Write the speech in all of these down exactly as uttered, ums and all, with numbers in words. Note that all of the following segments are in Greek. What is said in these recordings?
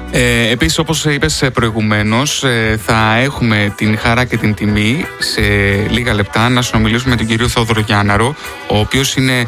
Ε, επίσης, όπως είπες προηγουμένως, ε, θα έχουμε την χαρά και την τιμή σε λίγα λεπτά να συνομιλήσουμε με τον κύριο Θόδωρο Γιάνναρο, ο οποίος είναι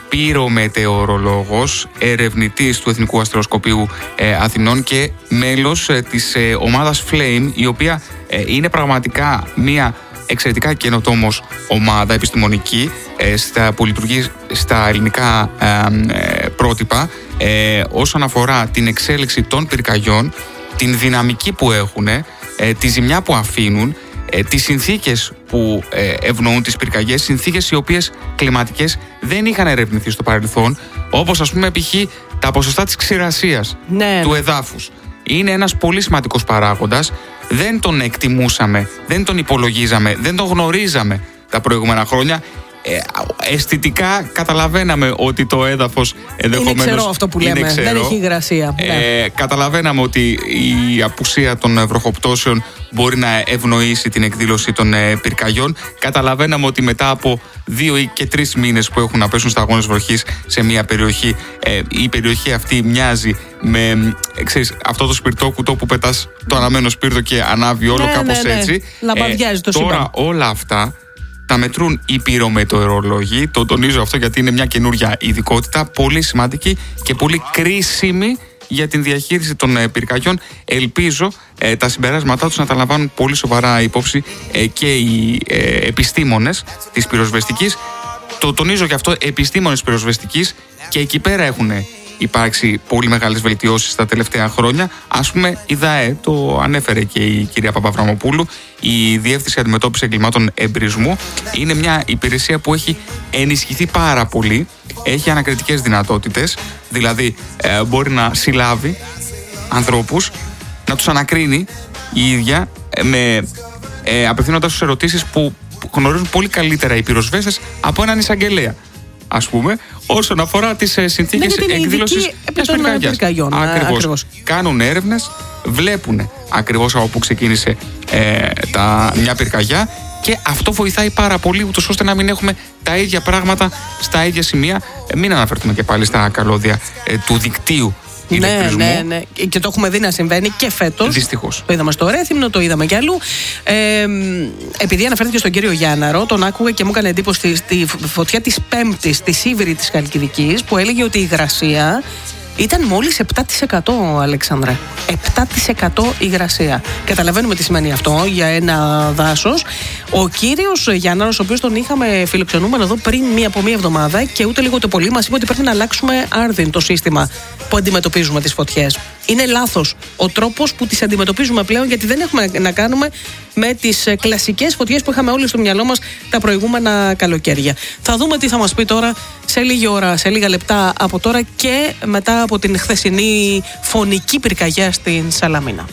πυρομετεωρολόγος, ερευνητής του Εθνικού Αστεροσκοπείου ε, Αθηνών και μέλος ε, της ε, ομάδας Flame, η οποία ε, είναι πραγματικά μια εξαιρετικά καινοτόμος ομάδα επιστημονική ε, στα, που λειτουργεί στα ελληνικά ε, ε, πρότυπα ε, όσον αφορά την εξέλιξη των πυρκαγιών, την δυναμική που έχουν, ε, τη ζημιά που αφήνουν, ε, τις συνθήκες που ε, ευνοούν τις πυρκαγιές, συνθήκες οι οποίες κλιματικές δεν είχαν ερευνηθεί στο παρελθόν, όπως ας πούμε π.χ. τα ποσοστά της ξηρασίας ναι. του εδάφους. Είναι ένας πολύ σημαντικός παράγοντας. Δεν τον εκτιμούσαμε, δεν τον υπολογίζαμε, δεν τον γνωρίζαμε τα προηγούμενα χρόνια. Ε, αισθητικά καταλαβαίναμε ότι το έδαφος ενδεχομένως είναι ξερό αυτό που λέμε, ξερό. Δεν έχει υγρασία. Ε, ναι. Καταλαβαίναμε ότι η απουσία των βροχοπτώσεων μπορεί να ευνοήσει την εκδήλωση των ε, πυρκαγιών. Καταλαβαίναμε ότι μετά από δύο ή και τρεις μήνες που έχουν να πέσουν σταγόνες βροχής σε μια περιοχή, ε, η περιοχή αυτή μοιάζει με ε, ξέρεις, αυτό το σπιρτόκουτο που πετάς το αναμένο σπίρτο και ανάβει όλο ναι, κάπως ναι, ναι. έτσι. Λαμπαδιάζει ε, το Τώρα σύμπαν. όλα αυτά τα μετρούν οι πυρομετεωρολόγοι. Το τονίζω αυτό γιατί είναι μια καινούρια ειδικότητα, πολύ σημαντική και πολύ κρίσιμη για την διαχείριση των ε, πυρκαγιών. Ελπίζω ε, τα συμπεράσματά τους να τα λαμβάνουν πολύ σοβαρά υπόψη ε, και οι ε, επιστήμονες της πυροσβεστικής. Το τονίζω και αυτό, επιστήμονες πυροσβεστικής, και εκεί πέρα έχουν υπάρξει πολύ μεγάλες βελτιώσεις τα τελευταία χρόνια. Ας πούμε, η ΔΑΕ, το ανέφερε και η κυρία Παπαβραμοπούλου, η Διεύθυνση Αντιμετώπισης Εγκλημάτων Εμπρισμού είναι μια υπηρεσία που έχει ενισχυθεί πάρα πολύ. Έχει ανακριτικές δυνατότητες, δηλαδή ε, μπορεί να συλλάβει ανθρώπους, να τους ανακρίνει η ίδια ε, με, ε, απευθύνοντας τους ερωτήσεις που γνωρίζουν πολύ καλύτερα οι πυροσβέστες από έναν εισαγγελέα, ας πούμε, όσον αφορά τις ε, συνθήκες ναι, εκδήλωσης επί των πυρκαγιών. Ακριβώς. Ακριβώς. Κάνουν έρευνες, βλέπουν ακριβώς από πού ξεκίνησε ε, τα, μια πυρκαγιά, και αυτό βοηθάει πάρα πολύ, ούτως ώστε να μην έχουμε τα ίδια πράγματα στα ίδια σημεία. Ε, μην αναφερθούμε και πάλι στα καλώδια ε, του δικτύου ηλεκτρισμού. Ναι, ναι, ναι. Και το έχουμε δει να συμβαίνει και φέτος. Δυστυχώς. Το είδαμε στο Ρέθυμνο, το είδαμε κι αλλού. Ε, επειδή αναφέρθηκε στον κύριο Γιάνναρο, τον άκουγα και μου έκανε εντύπωση στη, στη φωτιά της Πέμπτης, τη Σίβηρη της Χαλκιδικής, που έλεγε ότι η υγρασία ήταν μόλις επτά τοις εκατό, Αλέξανδρε. επτά τοις εκατό υγρασία. Καταλαβαίνουμε τι σημαίνει αυτό για ένα δάσος. Ο κύριος Γιάνναρος, ο οποίος τον είχαμε φιλοξενούμενο εδώ πριν μία από μία εβδομάδα και ούτε λίγο το πολύ μας είπε ότι πρέπει να αλλάξουμε άρδιν το σύστημα που αντιμετωπίζουμε τις φωτιές. Είναι λάθος ο τρόπος που τις αντιμετωπίζουμε πλέον, γιατί δεν έχουμε να κάνουμε με τις κλασικές φωτιές που είχαμε όλοι στο μυαλό μας τα προηγούμενα καλοκαίρια. Θα δούμε τι θα μας πει τώρα σε λίγη ώρα, σε λίγα λεπτά από τώρα και μετά από την χθεσινή φωνική πυρκαγιά στην Σαλαμίνα.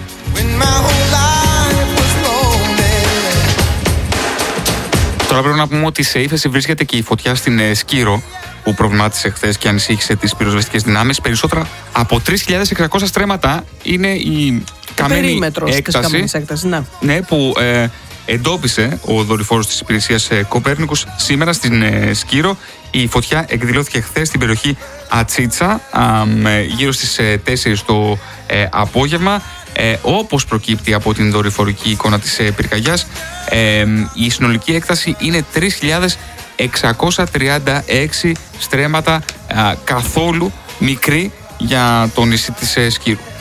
Τώρα πρέπει να πούμε ότι σε ύφεση βρίσκεται και η φωτιά στην ε, Σκύρο, που προβλημάτισε χθες και ανησύχησε τις πυροσβεστικές δυνάμεις. Περισσότερα από τρεις χιλιάδες εξακόσια στρέμματα είναι η καμένη έκταση, έκταση ναι. Ναι, που ε, εντόπισε ο δορυφόρος της υπηρεσίας ε, Κοπέρνικους σήμερα στην ε, Σκύρο. Η φωτιά εκδηλώθηκε χθες στην περιοχή Ατσίτσα α, ε, γύρω στις ε, τέσσερις το ε, απόγευμα. Ε, όπως προκύπτει από την δορυφορική εικόνα της ε, πυρκαγιάς, ε, η συνολική έκταση είναι τρεις χιλιάδες εξακόσια τριάντα έξι στρέμματα, α, καθόλου μικρή για το νησί της ε, Σκύρου.